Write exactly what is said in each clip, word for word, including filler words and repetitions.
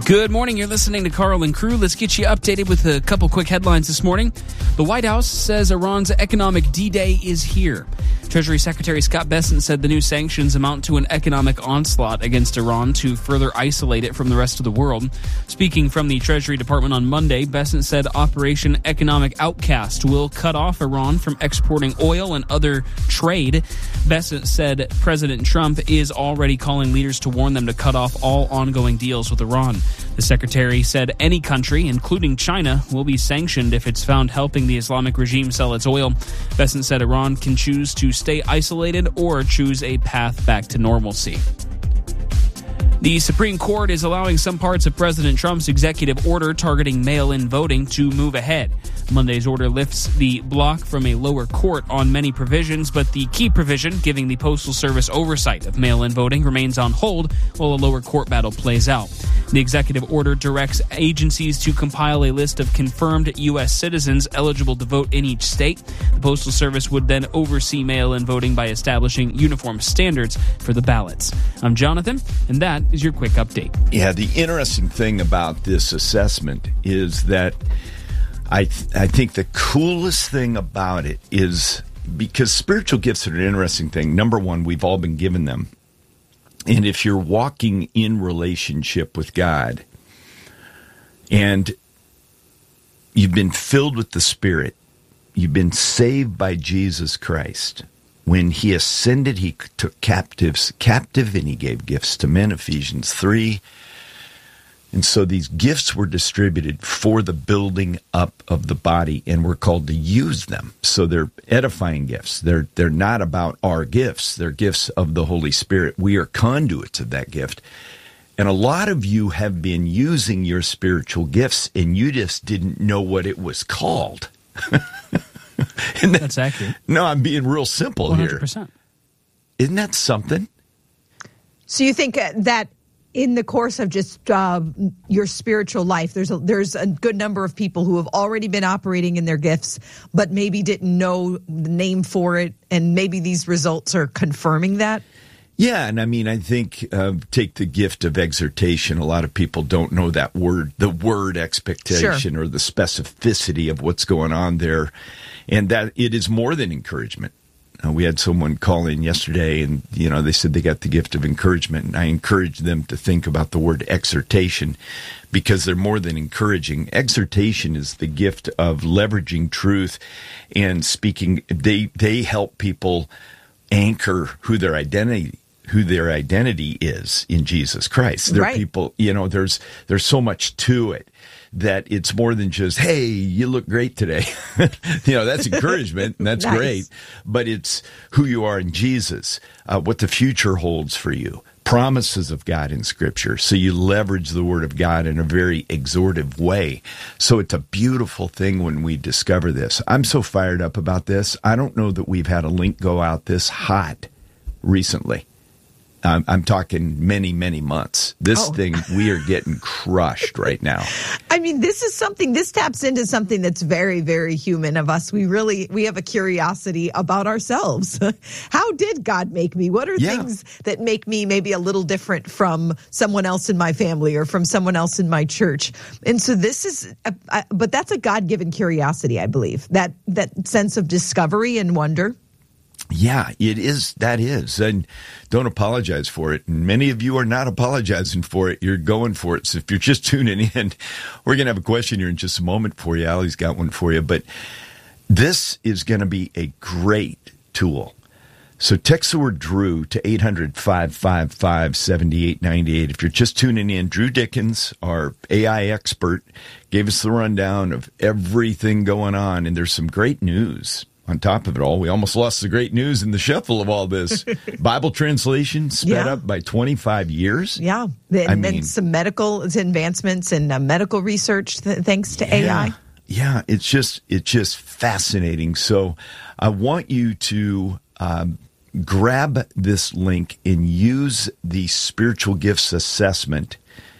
Good morning. You're listening to Carl and Crew. Let's get you updated with a couple quick headlines this morning. The White House says Iran's economic D-Day is here. Treasury Secretary Scott Bessent said the new sanctions amount to an economic onslaught against Iran to further isolate it from the rest of the world. Speaking from the Treasury Department on Monday, Bessent said Operation Economic Outcast will cut off Iran from exporting oil and other trade. Bessent said President Trump is already calling leaders to warn them to cut off all ongoing deals with Iran. The secretary said any country, including China, will be sanctioned if it's found helping the Islamic regime sell its oil. Bessent said Iran can choose to stay isolated or choose a path back to normalcy. The Supreme Court is allowing some parts of President Trump's executive order targeting mail-in voting to move ahead. Monday's order lifts the block from a lower court on many provisions, but the key provision giving the Postal Service oversight of mail-in voting remains on hold while a lower court battle plays out. The executive order directs agencies to compile a list of confirmed U S citizens eligible to vote in each state. The Postal Service would then oversee mail-in voting by establishing uniform standards for the ballots. I'm Jonathan, and that is your quick update. Yeah, the interesting thing about this assessment is that I th- I think the coolest thing about it is because spiritual gifts are an interesting thing. Number one, we've all been given them. And if you're walking in relationship with God and you've been filled with the Spirit, you've been saved by Jesus Christ. When he ascended, he took captives captive and he gave gifts to men, Ephesians three. And so these gifts were distributed for the building up of the body, and we're called to use them. So they're edifying gifts. They're they're not about our gifts. They're gifts of the Holy Spirit. We are conduits of that gift. And a lot of you have been using your spiritual gifts, and you just didn't know what it was called. And that, That's accurate. No, I'm being real simple one hundred percent. Here. Isn't that something? So you think that in the course of just uh, your spiritual life, there's a, there's a good number of people who have already been operating in their gifts, but maybe didn't know the name for it, and maybe these results are confirming that? Yeah, and I mean, I think, uh, take the gift of exhortation. A lot of people don't know that word, the word expectation, sure, or the specificity of what's going on there, and that it is more than encouragement. Uh, we had someone call in yesterday, and, you know, they said they got the gift of encouragement, and I encouraged them to think about the word exhortation because they're more than encouraging. Exhortation is the gift of leveraging truth and speaking. They they help people anchor who their identity who their identity is in Jesus Christ. They're right. people, you know, there's there's so much to it that it's more than just, hey, you look great today. You know, that's encouragement, and that's nice. Great. But it's who you are in Jesus, uh, what the future holds for you, promises of God in Scripture. So you leverage the Word of God in a very exhortive way. So it's a beautiful thing when we discover this. I'm so fired up about this. I don't know that we've had a link go out this hot recently. I'm, I'm talking many, many months. This oh. thing, we are getting crushed right now. I mean, this is something, this taps into something that's very, very human of us. We really, we have a curiosity about ourselves. How did God make me? What are yeah. things that make me maybe a little different from someone else in my family or from someone else in my church? And so this is, a, a, but that's a God-given curiosity, I believe. That, that sense of discovery and wonder. Yeah, it is. That is. And don't apologize for it. And many of you are not apologizing for it. You're going for it. So if you're just tuning in, we're going to have a question here in just a moment for you. Allie's got one for you. But this is going to be a great tool. So text the word Drew to eight hundred, five five five, seven eight nine eight. If you're just tuning in, Drew Dickens, our A I expert, gave us the rundown of everything going on. And there's some great news. On top of it all, we almost lost the great news in the shuffle of all this. Bible translation sped yeah. up by twenty-five years. Yeah. And, I mean, and some medical advancements and uh, medical research th- thanks to yeah, A I. Yeah, it's just it's just fascinating. So I want you to um, grab this link and use the spiritual gifts assessment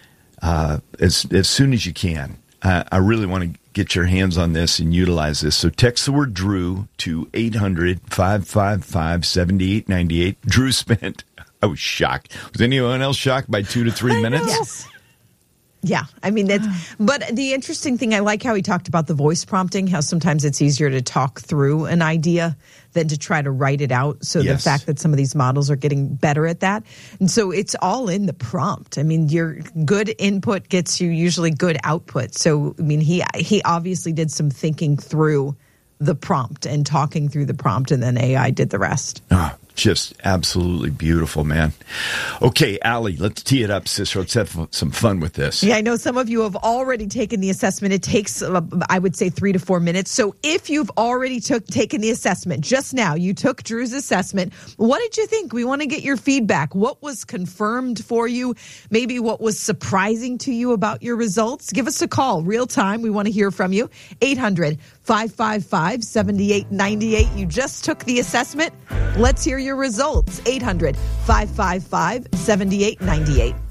uh, as, as soon as you can. Uh, I really want to get your hands on this and utilize this. So text the word Drew to eight hundred, five five five, seven eight nine eight. Drew spent, I was shocked. Was anyone else shocked by two to three minutes? Yes. Yeah, I mean, that's, but the interesting thing, I like how he talked about the voice prompting, how sometimes it's easier to talk through an idea than to try to write it out. So yes. The fact that some of these models are getting better at that. And so it's all in the prompt. I mean, your good input gets you usually good output. So, I mean, he he obviously did some thinking through the prompt and talking through the prompt, and then A I did the rest. Oh, just absolutely beautiful, man. Okay, Allie, let's tee it up, sister. Let's have some fun with this. Yeah, I know some of you have already taken the assessment. It takes, uh, I would say, three to four minutes. So if you've already took taken the assessment just now, you took Drew's assessment, what did you think? We want to get your feedback. What was confirmed for you? Maybe what was surprising to you about your results? Give us a call, real time. We want to hear from you. eight hundred, five five five, seven eight nine eight. You just took the assessment. Let's hear your results. eight hundred, five five five, seven eight nine eight.